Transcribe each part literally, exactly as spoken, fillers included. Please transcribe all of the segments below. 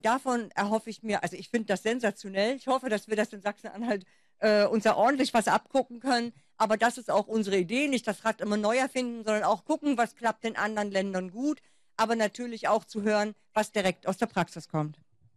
Davon erhoffe ich mir, also ich finde das sensationell. Ich hoffe, dass wir das in Sachsen-Anhalt äh, uns da ordentlich was abgucken können. Aber das ist auch unsere Idee, nicht das Rad immer neu erfinden, sondern auch gucken, was klappt in anderen Ländern gut. Aber natürlich auch zu hören, was direkt aus der Praxis kommt.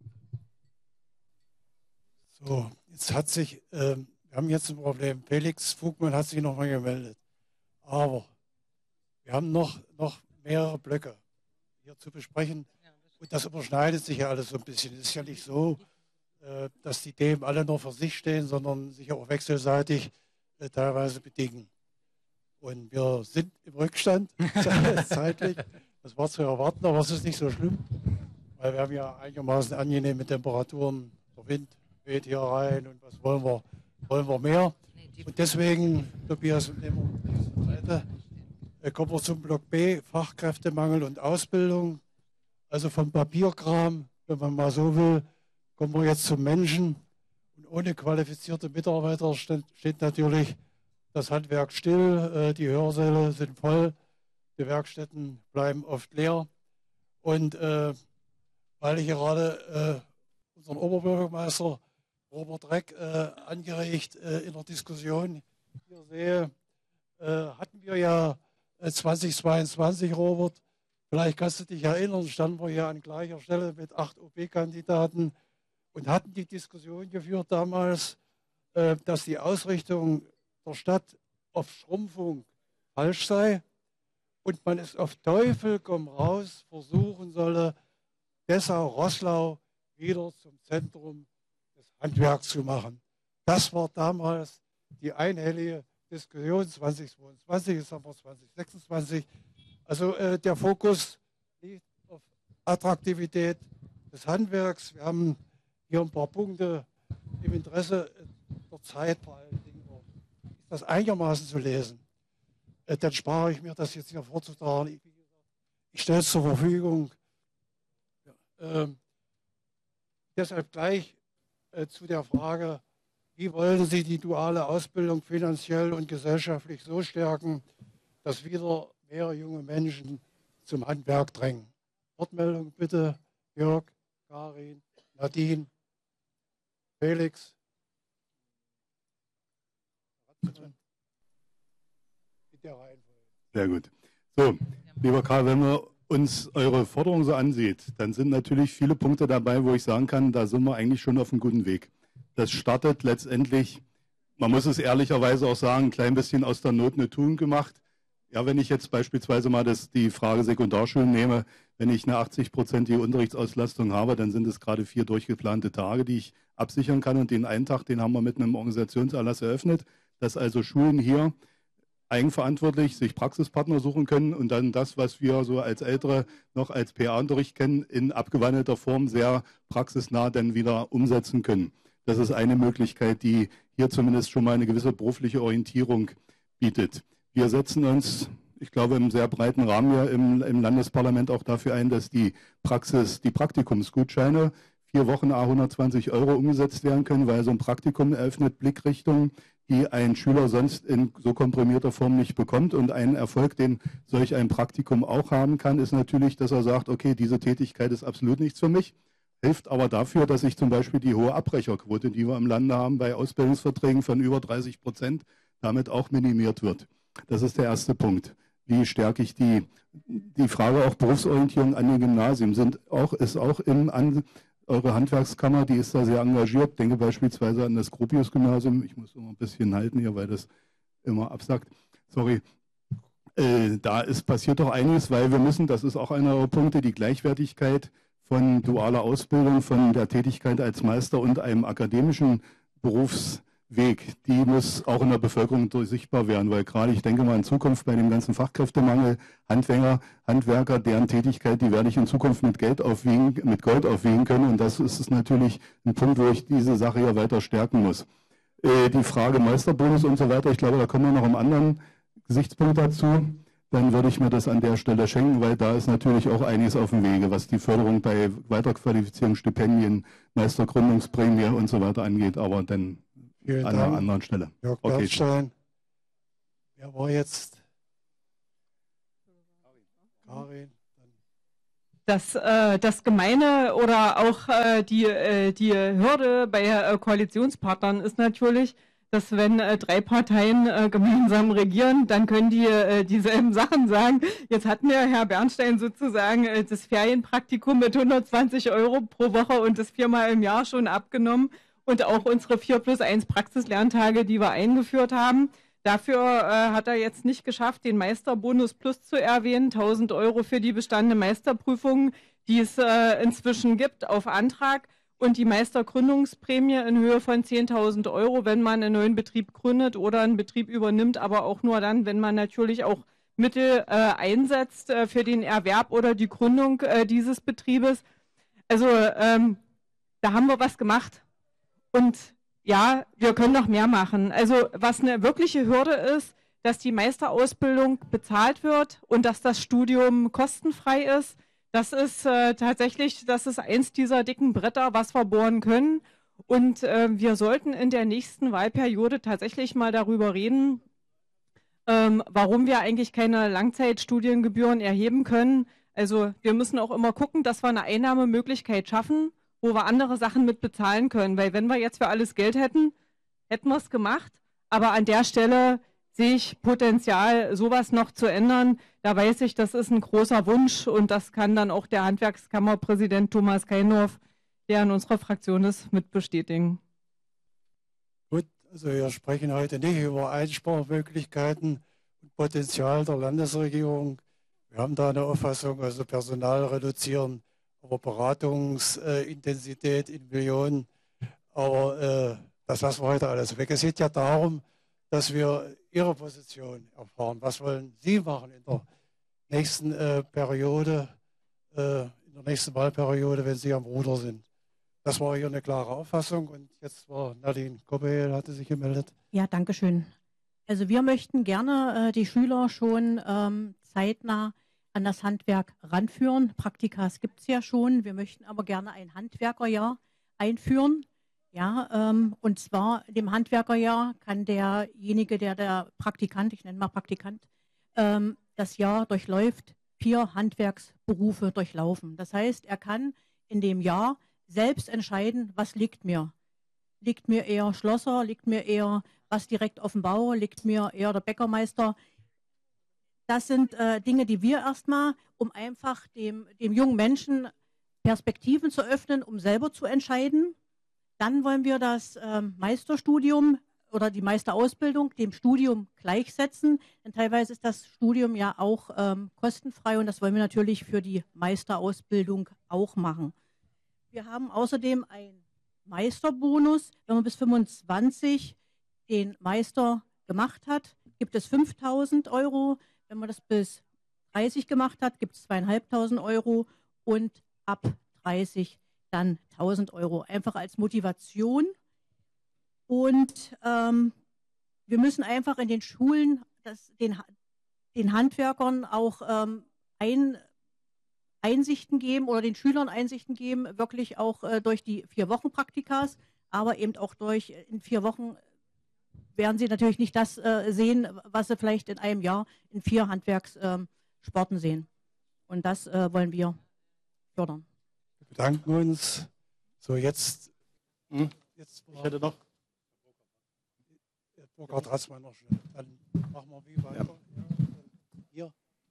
So, jetzt hat sich, äh, wir haben jetzt ein Problem. Felix Vogtmann hat sich nochmal gemeldet. Aber wir haben noch, noch mehrere Blöcke hier zu besprechen. Und das überschneidet sich ja alles so ein bisschen. Es ist ja nicht so, äh, dass die Themen alle nur für sich stehen, sondern sich auch wechselseitig äh, teilweise bedingen. Und wir sind im Rückstand zeitlich. Das war zu erwarten, aber es ist nicht so schlimm, weil wir haben ja einigermaßen angenehme Temperaturen. Der Wind weht hier rein und was wollen wir, wollen wir mehr? Und deswegen, Tobias, nehmen wir diese Seite. Äh, kommen wir zum Block B, Fachkräftemangel und Ausbildung. Also vom Papierkram, wenn man mal so will, kommen wir jetzt zum Menschen. Und ohne qualifizierte Mitarbeiter steht, steht natürlich das Handwerk still, die Hörsäle sind voll, die Werkstätten bleiben oft leer. Und äh, weil ich gerade äh, unseren Oberbürgermeister Robert Reck äh, angeregt äh, in der Diskussion hier sehe, äh, hatten wir ja äh, zweitausendzweiundzwanzig, Robert, vielleicht kannst du dich erinnern, standen wir hier an gleicher Stelle mit acht O B-Kandidaten und hatten die Diskussion geführt damals, äh, dass die Ausrichtung der Stadt auf Schrumpfung falsch sei und man es auf Teufel komm raus versuchen solle, Dessau-Roßlau wieder zum Zentrum des Handwerks zu machen. Das war damals die einhellige Diskussion zweitausendzweiundzwanzig, jetzt haben wir zweitausendsechsundzwanzig. Also äh, der Fokus liegt auf Attraktivität des Handwerks. Wir haben hier ein paar Punkte im Interesse der Zeit vor allen Dingen. Ist das einigermaßen zu lesen? Äh, dann spare ich mir das jetzt hier vorzutragen. Ich, ich stelle es zur Verfügung. Ja, äh, deshalb gleich äh, zu der Frage, wie wollen Sie die duale Ausbildung finanziell und gesellschaftlich so stärken, dass wieder mehr junge Menschen zum Handwerk drängen? Wortmeldung bitte, Jörg, Karin, Nadine, Felix. Sehr gut. So, lieber Karl, wenn wir uns eure Forderung so ansieht, dann sind natürlich viele Punkte dabei, wo ich sagen kann, da sind wir eigentlich schon auf einem guten Weg. Das startet letztendlich, man muss es ehrlicherweise auch sagen, ein klein bisschen aus der Not eine Tugend gemacht. Ja, wenn ich jetzt beispielsweise mal das, die Frage Sekundarschulen nehme, wenn ich eine achtzig-prozentige Unterrichtsauslastung habe, dann sind es gerade vier durchgeplante Tage, die ich absichern kann. Und den einen Tag, den haben wir mit einem Organisationserlass eröffnet, dass also Schulen hier eigenverantwortlich sich Praxispartner suchen können und dann das, was wir so als Ältere noch als P A-Unterricht kennen, in abgewandelter Form sehr praxisnah dann wieder umsetzen können. Das ist eine Möglichkeit, die hier zumindest schon mal eine gewisse berufliche Orientierung bietet. Wir setzen uns, ich glaube, im sehr breiten Rahmen ja im, im Landesparlament auch dafür ein, dass die Praxis, die Praktikumsgutscheine vier Wochen à hundertzwanzig Euro umgesetzt werden können, weil so ein Praktikum eröffnet Blickrichtungen, die ein Schüler sonst in so komprimierter Form nicht bekommt. Und ein Erfolg, den solch ein Praktikum auch haben kann, ist natürlich, dass er sagt, okay, diese Tätigkeit ist absolut nichts für mich, hilft aber dafür, dass ich zum Beispiel die hohe Abbrecherquote, die wir im Lande haben, bei Ausbildungsverträgen von über dreißig Prozent, damit auch minimiert wird. Das ist der erste Punkt. Wie stärke ich die, die Frage auch Berufsorientierung an den Gymnasien sind auch, ist auch im, an, eure Handwerkskammer, die ist da sehr engagiert. Denke beispielsweise an das Gropius-Gymnasium. Ich muss immer ein bisschen halten hier, weil das immer absagt. Sorry. Äh, da ist passiert doch einiges, weil wir müssen, das ist auch einer der Punkte, die Gleichwertigkeit von dualer Ausbildung, von der Tätigkeit als Meister und einem akademischen Berufsweg, die muss auch in der Bevölkerung sichtbar werden, weil gerade, ich denke mal in Zukunft bei dem ganzen Fachkräftemangel, Handwerker, Handwerker, deren Tätigkeit, die werde ich in Zukunft mit Geld aufwiegen, mit Gold aufwiegen können und das ist natürlich ein Punkt, wo ich diese Sache ja weiter stärken muss. Äh, die Frage Meisterbonus und so weiter, ich glaube, da kommen wir noch einen anderen Gesichtspunkt dazu. Dann würde ich mir das an der Stelle schenken, weil da ist natürlich auch einiges auf dem Wege, was die Förderung bei Weiterqualifizierung, Stipendien, Meistergründungsprämie und so weiter angeht, aber dann Vielen an Dank. einer anderen Stelle. Jörg Okay. Bernstein. Wer war jetzt? Karin. Das, äh, das Gemeine oder auch äh, die, äh, die Hürde bei äh, Koalitionspartnern ist natürlich, dass wenn äh, drei Parteien äh, gemeinsam regieren, dann können die äh, dieselben Sachen sagen. Jetzt hat mir Herr Bernstein sozusagen äh, das Ferienpraktikum mit hundertzwanzig Euro pro Woche und das viermal im Jahr schon abgenommen und auch unsere vier plus eins Praxislerntage, die wir eingeführt haben. Dafür äh, hat er jetzt nicht geschafft, den Meisterbonus Plus zu erwähnen, tausend Euro für die bestandene Meisterprüfung, die es äh, inzwischen gibt, auf Antrag. Und die Meistergründungsprämie in Höhe von zehntausend Euro, wenn man einen neuen Betrieb gründet oder einen Betrieb übernimmt, aber auch nur dann, wenn man natürlich auch Mittel äh, einsetzt äh, für den Erwerb oder die Gründung äh, dieses Betriebes. Also ähm, da haben wir was gemacht. Und ja, wir können noch mehr machen. Also was eine wirkliche Hürde ist, dass die Meisterausbildung bezahlt wird und dass das Studium kostenfrei ist. Das ist äh, tatsächlich, das ist eins dieser dicken Bretter, was wir bohren können. Und äh, wir sollten in der nächsten Wahlperiode tatsächlich mal darüber reden, ähm, warum wir eigentlich keine Langzeitstudiengebühren erheben können. Also wir müssen auch immer gucken, dass wir eine Einnahmemöglichkeit schaffen, wo wir andere Sachen mit bezahlen können. Weil wenn wir jetzt für alles Geld hätten, hätten wir es gemacht. Aber an der Stelle sehe ich Potenzial, sowas noch zu ändern. Da weiß ich, das ist ein großer Wunsch und das kann dann auch der Handwerkskammerpräsident Thomas Keindorf, der in unserer Fraktion ist, mit bestätigen. Gut, also wir sprechen heute nicht über Einsparmöglichkeiten und Potenzial der Landesregierung. Wir haben da eine Auffassung, also Personal reduzieren, aber Beratungsintensität in Millionen. Aber äh, das lassen wir heute alles weg. Es geht ja darum, dass wir Ihre Position erfahren. Was wollen Sie machen in der nächsten äh, Periode, äh, in der nächsten Wahlperiode, wenn Sie am Ruder sind? Das war hier eine klare Auffassung. Und jetzt war Nadine Koppel, hatte sich gemeldet. Ja, danke schön. Also wir möchten gerne äh, die Schüler schon ähm, zeitnah an das Handwerk ranführen. Praktikas gibt es ja schon. Wir möchten aber gerne ein Handwerkerjahr einführen. Ja, ähm, und zwar dem Handwerkerjahr kann derjenige, der der Praktikant, ich nenne mal Praktikant, ähm, das Jahr durchläuft, vier Handwerksberufe durchlaufen. Das heißt, er kann in dem Jahr selbst entscheiden, was liegt mir. Liegt mir eher Schlosser, liegt mir eher was direkt auf dem Bau, liegt mir eher der Bäckermeister. Das sind äh, Dinge, die wir erstmal, um einfach dem, dem jungen Menschen Perspektiven zu öffnen, um selber zu entscheiden. Dann wollen wir das ähm, Meisterstudium oder die Meisterausbildung dem Studium gleichsetzen. Denn teilweise ist das Studium ja auch ähm, kostenfrei und das wollen wir natürlich für die Meisterausbildung auch machen. Wir haben außerdem einen Meisterbonus. Wenn man bis fünfundzwanzig den Meister gemacht hat, gibt es fünftausend Euro. Wenn man das bis dreißig gemacht hat, gibt es zweitausendfünfhundert Euro und ab dreißig dann tausend Euro. Einfach als Motivation. Und ähm, wir müssen einfach in den Schulen das, den, den Handwerkern auch ähm, ein, Einsichten geben oder den Schülern Einsichten geben, wirklich auch äh, durch die vier Wochen Praktikas, aber eben auch durch in vier Wochen werden sie natürlich nicht das äh, sehen, was sie vielleicht in einem Jahr in vier Handwerkssporten ähm, sehen. Und das äh, wollen wir fördern. Wir bedanken uns. So, jetzt. Hm? jetzt ich hätte noch. Burkhard Ratzmann noch schnell. Dann machen wir wie weiter. Ja. Hier.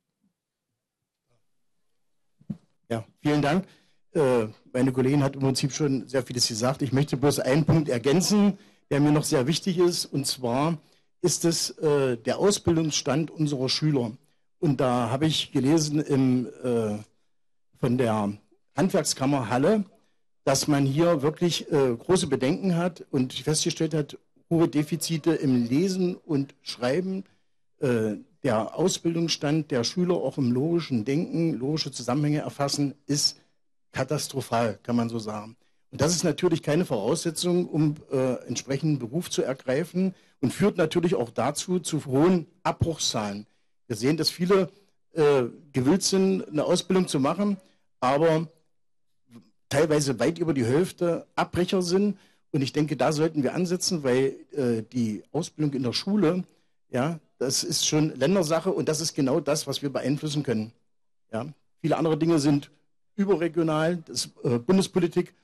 Ja, vielen Dank. Äh, meine Kollegin hat im Prinzip schon sehr vieles gesagt. Ich möchte bloß einen Punkt ergänzen, der mir noch sehr wichtig ist. Und zwar ist es äh, der Ausbildungsstand unserer Schüler. Und da habe ich gelesen im, äh, von der Handwerkskammer Halle, dass man hier wirklich äh, große Bedenken hat und festgestellt hat, hohe Defizite im Lesen und Schreiben. Äh, der Ausbildungsstand der Schüler auch im logischen Denken, logische Zusammenhänge erfassen, ist katastrophal, kann man so sagen. Und das ist natürlich keine Voraussetzung, um äh, entsprechenden Beruf zu ergreifen und führt natürlich auch dazu, zu hohen Abbruchszahlen. Wir sehen, dass viele äh, gewillt sind, eine Ausbildung zu machen, aber teilweise weit über die Hälfte Abbrecher sind. Und ich denke, da sollten wir ansetzen, weil äh, die Ausbildung in der Schule, ja, das ist schon Ländersache und das ist genau das, was wir beeinflussen können. Ja. Viele andere Dinge sind überregional, das ist äh, Bundespolitik.